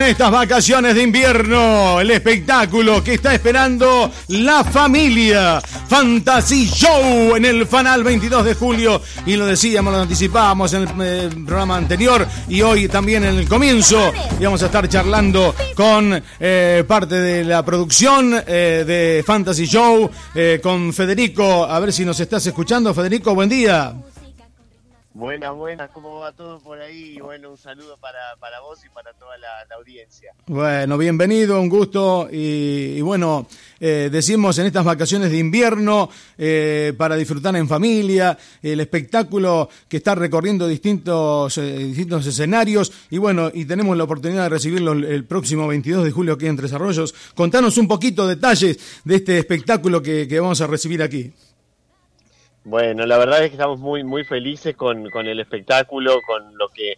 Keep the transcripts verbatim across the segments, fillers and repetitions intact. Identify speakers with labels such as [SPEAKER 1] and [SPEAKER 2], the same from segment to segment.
[SPEAKER 1] Estas vacaciones de invierno, el espectáculo que está esperando la familia. Fantasy Show en el Fanal veintidós de julio. Y lo decíamos, lo anticipábamos en el eh, programa anterior y hoy también en el comienzo. Y vamos a estar charlando con eh, parte de la producción eh, de Fantasy Show, eh, con Federico. A ver si nos estás escuchando. Federico, buen día.
[SPEAKER 2] Buenas, buenas, ¿cómo va todo por ahí? Bueno, un saludo para, para vos y para toda la, la audiencia.
[SPEAKER 1] Bueno, bienvenido, un gusto y, y bueno, eh, decimos en estas vacaciones de invierno eh, para disfrutar en familia, el espectáculo que está recorriendo distintos, eh, distintos escenarios y bueno, y tenemos la oportunidad de recibirlo el, el próximo veintidós de julio aquí en Tres Arroyos. Contanos un poquito detalles de este espectáculo que, que vamos a recibir aquí.
[SPEAKER 2] Bueno, la verdad es que estamos muy muy felices con, con el espectáculo, con lo que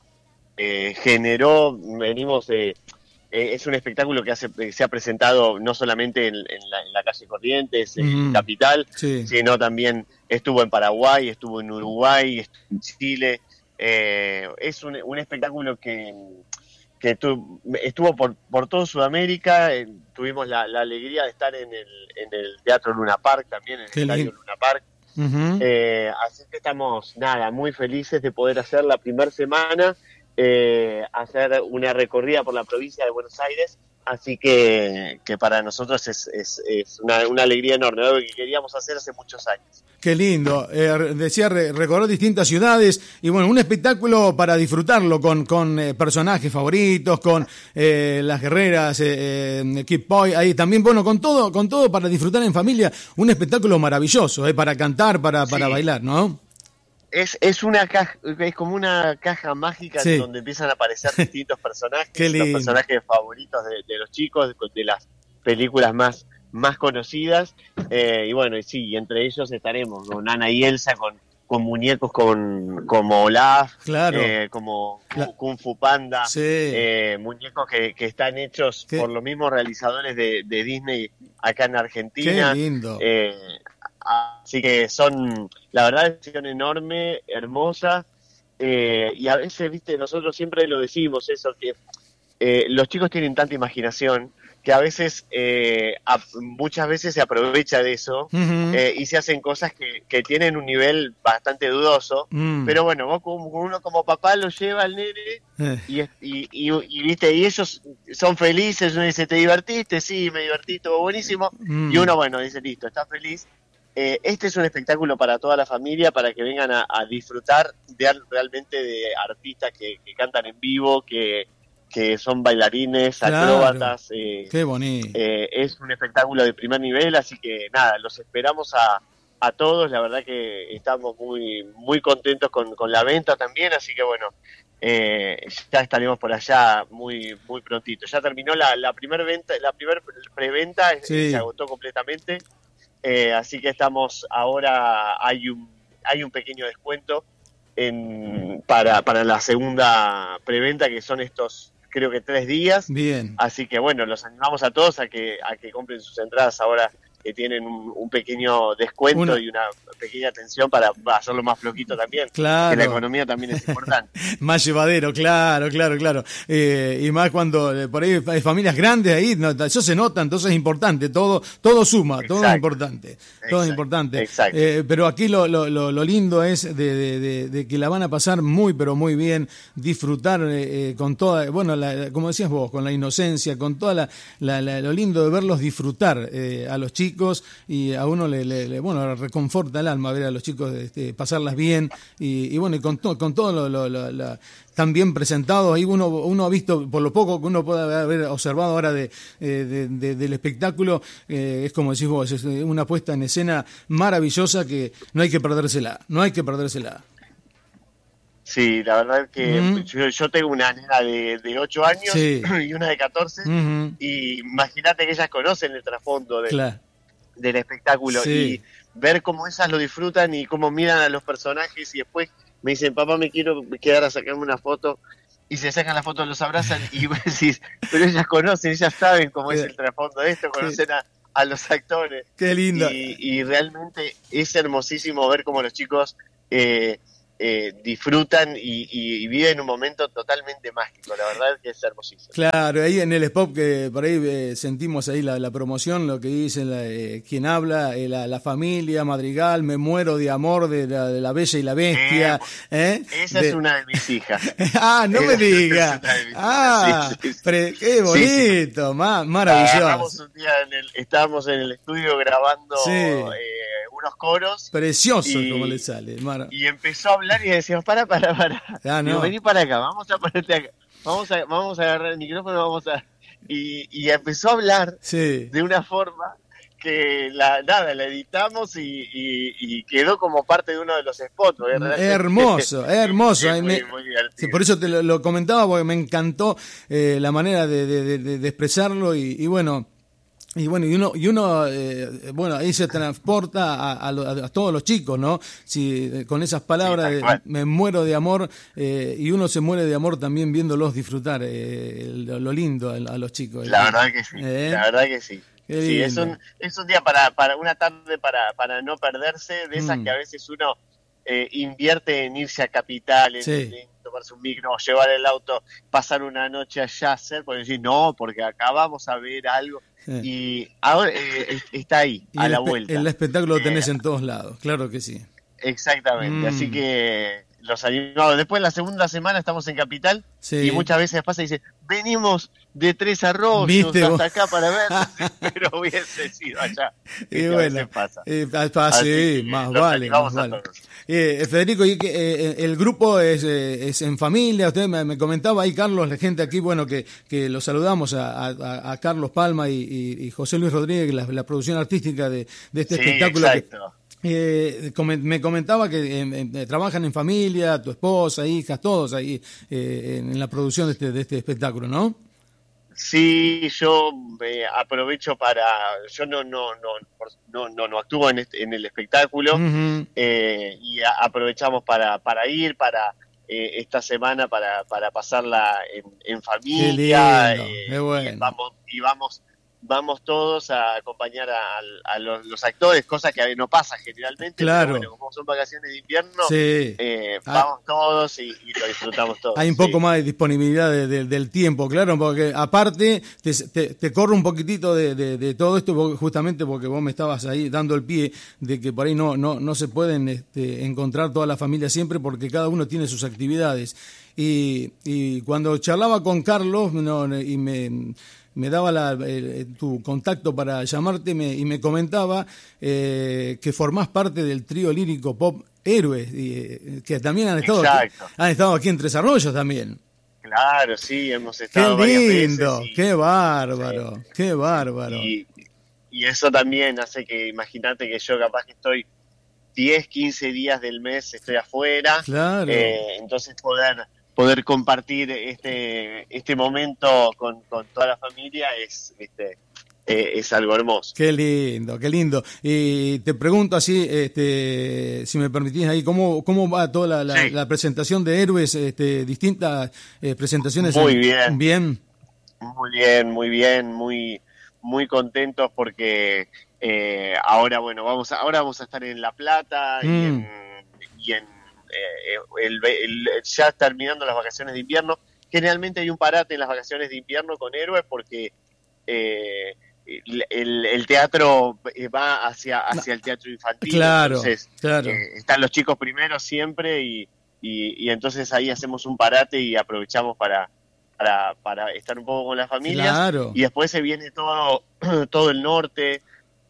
[SPEAKER 2] eh, generó. Venimos, eh, eh, es un espectáculo que hace, se ha presentado no solamente en, en, la, en la calle Corrientes, en mm, Capital, sí, sino también estuvo en Paraguay, estuvo en Uruguay, estuvo en Chile. Eh, es un, un espectáculo que, que tu, estuvo por, por todo Sudamérica. Eh, tuvimos la, la alegría de estar en el, en el Teatro Luna Park, también en el Estadio Luna Park. Uh-huh. Eh, así que estamos, nada, muy felices de poder hacer la primera semana, eh, hacer una recorrida por la provincia de Buenos Aires, así que, que para nosotros es, es, es una, una alegría enorme, algo que queríamos hacer hace muchos años.
[SPEAKER 1] Qué lindo, eh, decía re, recorrer distintas ciudades y bueno, un espectáculo para disfrutarlo con, con eh, personajes favoritos, con eh, las guerreras, eh, eh, Kid Boy, ahí también, bueno, con todo, con todo para disfrutar en familia, un espectáculo maravilloso, eh, para cantar, para, para sí. bailar, ¿no?
[SPEAKER 2] Es, es una caja, es como una caja mágica, sí, donde empiezan a aparecer distintos personajes, los personajes favoritos de, de los chicos, de, de las películas más más conocidas, eh, y bueno, y sí, entre ellos estaremos con Ana y Elsa, con, con muñecos con, como Olaf, claro, eh, como La... Kung Fu Panda, sí, eh, muñecos que, que están hechos ¿Qué? por los mismos realizadores de, de Disney acá en Argentina.
[SPEAKER 1] Qué lindo.
[SPEAKER 2] Eh, así que son, la verdad, es una enorme, hermosa, eh, y a veces, viste, nosotros siempre lo decimos eso, que eh, los chicos tienen tanta imaginación que a veces, eh, a, muchas veces se aprovecha de eso, uh-huh, eh, y se hacen cosas que, que tienen un nivel bastante dudoso, mm, pero bueno, vos como uno como papá lo lleva al nene, eh. y, y, y, y viste, y ellos son felices, uno dice, ¿te divertiste? Sí, me divertí, todo buenísimo, mm, y uno, bueno, dice, listo, está feliz. Eh, este es un espectáculo para toda la familia, para que vengan a, a disfrutar de, realmente de artistas que, que cantan en vivo, que que son bailarines, claro, acróbatas. Eh,
[SPEAKER 1] Qué bonito.
[SPEAKER 2] Eh, es un espectáculo de primer nivel, así que nada, los esperamos a, a todos. La verdad que estamos muy muy contentos con, con la venta también, así que bueno, eh, ya estaremos por allá muy muy prontito. Ya terminó la, la primer venta, la primer preventa, sí, se agotó completamente, eh, así que estamos ahora, hay un hay un pequeño descuento en para para la segunda preventa, que son estos, creo que tres días.
[SPEAKER 1] Bien.
[SPEAKER 2] Así que bueno, los animamos a todos a que a que compren sus entradas ahora, que tienen un, un pequeño descuento una... y una pequeña atención para hacerlo más flojito también.
[SPEAKER 1] Claro.
[SPEAKER 2] Que la economía también es importante.
[SPEAKER 1] Más llevadero, claro, claro, claro. Eh, y más cuando eh, por ahí hay familias grandes ahí, no, eso se nota, entonces es importante, todo todo suma, exacto, todo es importante, todo exacto, es importante.
[SPEAKER 2] Exacto.
[SPEAKER 1] Eh, pero aquí lo, lo, lo, lo lindo es de, de, de, de que la van a pasar muy, pero muy bien, disfrutar eh, con toda, bueno, la, como decías vos, con la inocencia, con toda la, la, la lo lindo de verlos disfrutar eh, a los chicos. Y a uno le, le, le bueno reconforta el alma ver a los chicos este, pasarlas bien y, y bueno, y con, to, con todo lo, lo, lo, lo tan bien presentado. Ahí uno uno ha visto, por lo poco que uno puede haber observado ahora de, de, de del espectáculo, eh, es como decís vos, es una puesta en escena maravillosa que no hay que perdérsela, no hay que perdérsela.
[SPEAKER 2] Sí, la verdad que uh-huh, yo, yo tengo una nena de, de ocho años, sí, y una de catorce, uh-huh, y imagínate que ellas conocen el trasfondo de, claro, del espectáculo, sí, y ver cómo esas lo disfrutan y cómo miran a los personajes y después me dicen, papá, me quiero quedar a sacarme una foto, y se sacan la foto, los abrazan y vos decís, pero ellas conocen, ellas saben cómo es el trasfondo de esto, conocen sí, a, a los actores.
[SPEAKER 1] Qué lindo.
[SPEAKER 2] Y, y realmente es hermosísimo ver cómo los chicos eh, eh, disfrutan y, y, y viven un momento totalmente mágico, la verdad que es hermosísimo.
[SPEAKER 1] Claro, ahí en el spot que por ahí eh, sentimos ahí la, la promoción, lo que dice la, eh, quien habla, eh, la, la familia, Madrigal, me muero de amor de la, de la Bella y la Bestia.
[SPEAKER 2] Eh,
[SPEAKER 1] ¿eh?
[SPEAKER 2] Esa
[SPEAKER 1] de...
[SPEAKER 2] es una de mis hijas.
[SPEAKER 1] Ah, no me digas. Ah,
[SPEAKER 2] sí, sí, sí.
[SPEAKER 1] Pre... qué bonito, sí, sí. Ma- maravilloso.
[SPEAKER 2] Un día en el, estábamos en el estudio grabando
[SPEAKER 1] sí.
[SPEAKER 2] eh, unos coros.
[SPEAKER 1] Precioso
[SPEAKER 2] y,
[SPEAKER 1] como le sale. Mar...
[SPEAKER 2] Y empezó a hablar y decíamos, para, para, para.
[SPEAKER 1] Ah, no.
[SPEAKER 2] Digo, vení para acá, vamos a ponerte acá. Vamos a, vamos a agarrar el micrófono, vamos a... Y, y empezó a hablar
[SPEAKER 1] sí.
[SPEAKER 2] de una forma que la nada, la editamos y, y, y quedó como parte de uno de los spots.
[SPEAKER 1] Hermoso, hermoso.
[SPEAKER 2] Es muy,
[SPEAKER 1] me,
[SPEAKER 2] muy
[SPEAKER 1] sí, por eso te lo, lo comentaba, porque me encantó eh, la manera de, de, de, de expresarlo y, y bueno... Y bueno, y uno, y uno eh, bueno, ahí se transporta a, a, a, a todos los chicos, ¿no? Si con esas palabras, sí, de, me muero de amor, eh, y uno se muere de amor también viéndolos disfrutar, eh, lo, lo lindo a, a los chicos.
[SPEAKER 2] La ¿eh? verdad que sí, ¿eh? la verdad que sí. Sí, es un, es un día para, para una tarde para, para no perderse, de esas mm. que a veces uno eh, invierte en irse a Capital, en,
[SPEAKER 1] sí.
[SPEAKER 2] en tomarse un micro, llevar el auto, pasar una noche allá, hacer, porque decir, no, porque acá vamos a ver algo. Sí. Y ahora eh, está ahí,
[SPEAKER 1] y
[SPEAKER 2] a
[SPEAKER 1] el
[SPEAKER 2] la
[SPEAKER 1] espe-
[SPEAKER 2] vuelta.
[SPEAKER 1] El espectáculo lo tenés eh, en todos lados, claro que sí.
[SPEAKER 2] Exactamente, mm. así que los animamos. Después la segunda semana estamos en Capital
[SPEAKER 1] sí.
[SPEAKER 2] y muchas veces pasa y dice, venimos de Tres Arroyos
[SPEAKER 1] ¿Viste
[SPEAKER 2] hasta
[SPEAKER 1] vos?
[SPEAKER 2] Acá para ver, pero hubiese sido allá.
[SPEAKER 1] Y bueno,
[SPEAKER 2] pasa.
[SPEAKER 1] Eh, pasa sí, más vale, más vale. Eh, Federico, y que, eh, el grupo es, eh, es en familia, usted me, me comentaba ahí, Carlos, la gente aquí, bueno, que, que los saludamos a, a, a Carlos Palma y, y, y José Luis Rodríguez, la, la producción artística de, de este
[SPEAKER 2] sí,
[SPEAKER 1] espectáculo.
[SPEAKER 2] Exacto.
[SPEAKER 1] Que, eh, com- me comentaba que eh, eh, trabajan en familia, tu esposa, hijas, todos ahí eh, en la producción de este, de este espectáculo, ¿no?
[SPEAKER 2] Sí, yo eh, aprovecho para, yo no no no no no, no actúo en, este, en el espectáculo uh-huh. eh, y a, aprovechamos para para ir para eh, esta semana para para pasarla en, en familia.
[SPEAKER 1] Qué lindo,
[SPEAKER 2] eh,
[SPEAKER 1] qué bueno.
[SPEAKER 2] y vamos y vamos vamos todos a acompañar a, a los, los actores, cosa que no pasa generalmente.
[SPEAKER 1] Claro.
[SPEAKER 2] Pero bueno, como son vacaciones de invierno,
[SPEAKER 1] sí.
[SPEAKER 2] eh, vamos ah. todos y, y lo disfrutamos todos.
[SPEAKER 1] Hay un
[SPEAKER 2] sí.
[SPEAKER 1] poco más de disponibilidad de, de, del tiempo, claro, porque aparte te, te, te corro un poquitito de, de, de todo esto, justamente porque vos me estabas ahí dando el pie de que por ahí no, no, no se pueden este, encontrar toda la familia siempre porque cada uno tiene sus actividades. Y, y cuando charlaba con Carlos no, y me... me daba la, eh, tu contacto para llamarte me, y me comentaba eh, que formás parte del trío lírico pop Héroes, y, eh, que también han estado, aquí, han estado aquí en Tres Arroyos también.
[SPEAKER 2] Claro, sí, hemos estado
[SPEAKER 1] qué
[SPEAKER 2] varias
[SPEAKER 1] lindo,
[SPEAKER 2] veces. Y,
[SPEAKER 1] qué bárbaro, sí. qué bárbaro.
[SPEAKER 2] Y, y eso también hace que, imagínate que yo capaz que estoy diez, quince días del mes, estoy afuera.
[SPEAKER 1] Claro.
[SPEAKER 2] Eh, entonces poder... poder compartir este este momento con, con toda la familia es este eh, es algo hermoso.
[SPEAKER 1] Qué lindo, qué lindo. Y te pregunto así, este, si me permitís ahí, ¿cómo cómo va toda la, la, sí. la presentación de Héroes, este, distintas eh, presentaciones?
[SPEAKER 2] Muy
[SPEAKER 1] en,
[SPEAKER 2] bien.
[SPEAKER 1] Bien.
[SPEAKER 2] Muy bien, muy bien, muy muy contentos porque eh, ahora bueno, vamos a, ahora vamos a estar en La Plata mm. y en, y en Eh, el, el, ya terminando las vacaciones de invierno. Generalmente hay un parate en las vacaciones de invierno con Héroes porque eh, el, el, el teatro va hacia hacia el teatro infantil.
[SPEAKER 1] Claro,
[SPEAKER 2] entonces
[SPEAKER 1] claro.
[SPEAKER 2] Eh, están los chicos primero siempre y, y, y entonces ahí hacemos un parate y aprovechamos para para, para estar un poco con las familias.
[SPEAKER 1] Claro.
[SPEAKER 2] Y después se viene todo todo el norte.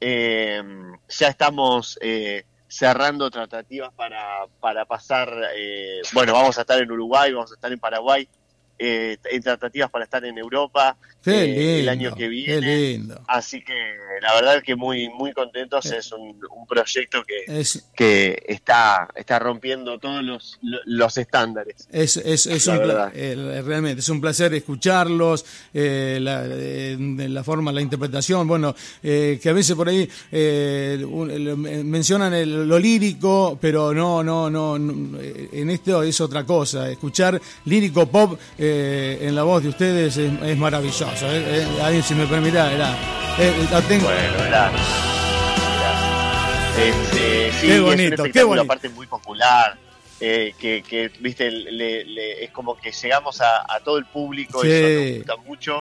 [SPEAKER 2] Eh, ya estamos eh, cerrando tratativas para, para pasar, eh, bueno, vamos a estar en Uruguay, vamos a estar en Paraguay, eh, en tratativas para estar en Europa
[SPEAKER 1] qué
[SPEAKER 2] eh,
[SPEAKER 1] lindo,
[SPEAKER 2] el año que viene.
[SPEAKER 1] Qué lindo.
[SPEAKER 2] Así que la verdad es que muy muy contentos, eh, es un, un proyecto que,
[SPEAKER 1] es,
[SPEAKER 2] que está está rompiendo todos los, los estándares.
[SPEAKER 1] Es, es, es un pla- eh, realmente es un placer escucharlos, eh, la, eh, la forma, la interpretación, bueno, eh, que a veces por ahí eh, un, el, mencionan el, lo lírico, pero no, no, no, no, en esto es otra cosa. Escuchar lírico pop eh, en la voz de ustedes es, es maravilloso. Eh, eh, ahí, si me permite, era, eh, la tengo.
[SPEAKER 2] Bueno, era, era, este, sí,
[SPEAKER 1] qué bonito,
[SPEAKER 2] es
[SPEAKER 1] qué bonito.
[SPEAKER 2] Aparte muy popular. eh, que, que, viste, le, le, es como que llegamos a, a todo el público,
[SPEAKER 1] sí.
[SPEAKER 2] Eso nos gusta mucho.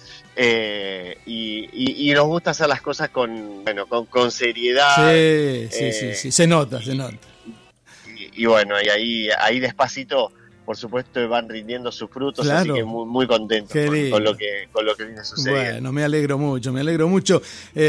[SPEAKER 2] Eh, y, y, y nos gusta hacer las cosas con, bueno, con, con seriedad.
[SPEAKER 1] Sí,
[SPEAKER 2] eh,
[SPEAKER 1] sí, sí, sí, se nota, se nota.
[SPEAKER 2] Y, y bueno, y ahí, ahí despacito, por supuesto, van rindiendo sus frutos,
[SPEAKER 1] claro.
[SPEAKER 2] Así que muy, muy contentos con, con lo que con lo que viene sucediendo.
[SPEAKER 1] Bueno, me alegro mucho, me alegro mucho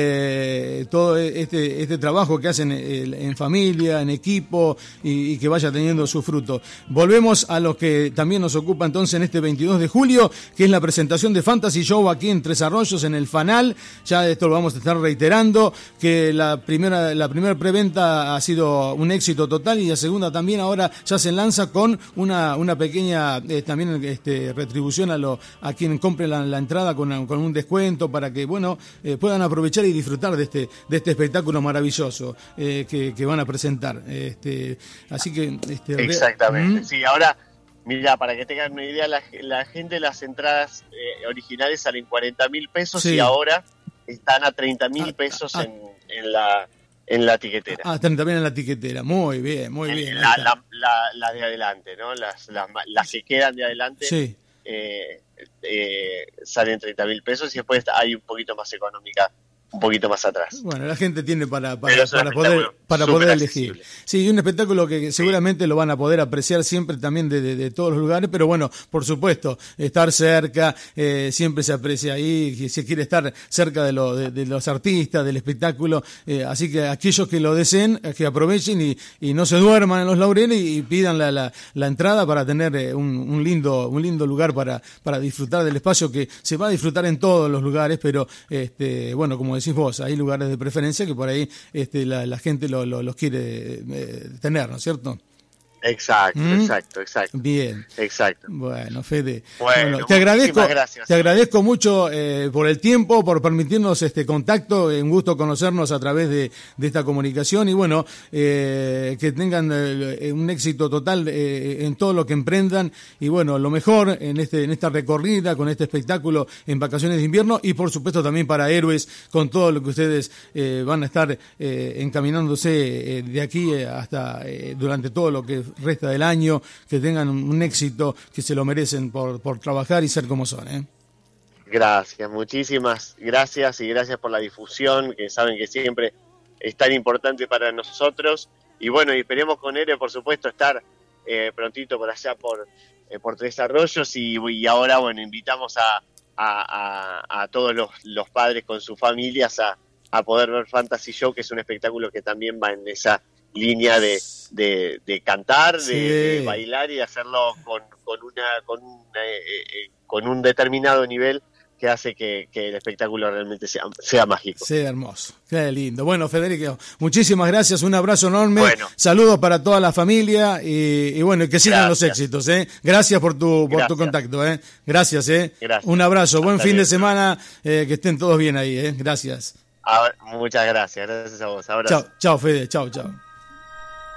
[SPEAKER 1] eh, todo este este trabajo que hacen en familia, en equipo y, y que vaya teniendo su fruto. Volvemos a lo que también nos ocupa entonces en este veintidós de julio, que es la presentación de Fantasy Show aquí en Tres Arroyos, en el Fanal. Ya esto lo vamos a estar reiterando, que la primera la primera preventa ha sido un éxito total y la segunda también ahora ya se lanza con una, una una pequeña eh, también este, retribución a lo a quien compre la, la entrada con, con un descuento para que bueno eh, puedan aprovechar y disfrutar de este de este espectáculo maravilloso eh, que, que van a presentar. Este, así que este,
[SPEAKER 2] exactamente.
[SPEAKER 1] ¿Mm?
[SPEAKER 2] Sí, ahora mira, para que tengan una idea, la, la gente, las entradas eh, originales salen cuarenta mil pesos
[SPEAKER 1] sí.
[SPEAKER 2] y ahora están a treinta mil
[SPEAKER 1] ah,
[SPEAKER 2] pesos
[SPEAKER 1] ah,
[SPEAKER 2] en, en la en la tiquetera.
[SPEAKER 1] Ah, también en la tiquetera. Muy bien, muy bien.
[SPEAKER 2] La, la, la, la de adelante, ¿no? Las, las, las que quedan de adelante
[SPEAKER 1] sí.
[SPEAKER 2] eh, eh, salen treinta mil pesos y después hay un poquito más económica, un poquito más atrás.
[SPEAKER 1] Bueno, la gente tiene para, para, para poder para
[SPEAKER 2] poder
[SPEAKER 1] elegir.
[SPEAKER 2] accesible.
[SPEAKER 1] Sí, un espectáculo que seguramente sí. lo van a poder apreciar siempre también de, de, de todos los lugares, pero bueno, por supuesto, estar cerca, eh, siempre se aprecia ahí, se quiere estar cerca de, lo, de, de los artistas, del espectáculo, eh, así que aquellos que lo deseen, que aprovechen y, y no se duerman en los laureles y pidan la, la, la entrada para tener eh, un, un lindo un lindo lugar para, para disfrutar del espacio, que se va a disfrutar en todos los lugares, pero este bueno, como decís vos, hay lugares de preferencia que por ahí este, la, la gente lo, lo, los quiere eh, tener, ¿no es cierto?
[SPEAKER 2] Exacto, ¿Mm? exacto, exacto.
[SPEAKER 1] Bien.
[SPEAKER 2] Exacto.
[SPEAKER 1] Bueno, Fede.
[SPEAKER 2] Bueno,
[SPEAKER 1] bueno te agradezco,
[SPEAKER 2] gracias.
[SPEAKER 1] te agradezco mucho eh, por el tiempo, por permitirnos este contacto, un gusto conocernos a través de, de esta comunicación y bueno, eh, que tengan eh, un éxito total eh, en todo lo que emprendan y bueno, lo mejor en este en esta recorrida con este espectáculo en vacaciones de invierno y por supuesto también para Héroes con todo lo que ustedes eh, van a estar eh, encaminándose eh, de aquí hasta eh, durante todo lo que resta del año, que tengan un éxito, que se lo merecen por, por trabajar y ser como son, ¿eh?
[SPEAKER 2] Gracias, muchísimas gracias y gracias por la difusión, que saben que siempre es tan importante para nosotros. Y bueno, y esperemos con Ere, por supuesto, estar eh, prontito por allá por, eh, por Tres Arroyos y, y ahora, bueno, invitamos a, a, a, a todos los, los padres con sus familias a, a poder ver Fantasy Show, que es un espectáculo que también va en esa línea de, de, de cantar,
[SPEAKER 1] sí.
[SPEAKER 2] de, de bailar y de hacerlo con, con, una, con, un, eh, eh, con un determinado nivel que hace que, que el espectáculo realmente sea, sea mágico.
[SPEAKER 1] Sea hermoso, qué lindo. Bueno, Federico, muchísimas gracias, un abrazo enorme,
[SPEAKER 2] bueno.
[SPEAKER 1] Saludos para toda la familia y, y bueno, que sigan gracias. Los éxitos, ¿eh? Gracias por tu, por gracias. tu contacto, ¿eh? Gracias, ¿eh? Gracias. Un abrazo, Hasta buen fin bien. de semana, eh, que estén todos bien ahí, ¿eh? Gracias.
[SPEAKER 2] A, muchas gracias, gracias a vos. Abrazo.
[SPEAKER 1] Chao, chao Fede, chao, chao.